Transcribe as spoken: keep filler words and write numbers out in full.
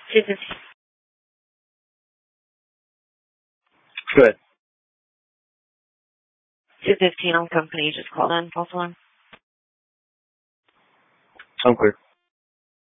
two fifteen. Good. two fifteen on company. You just called in. False alarm. I'm clear.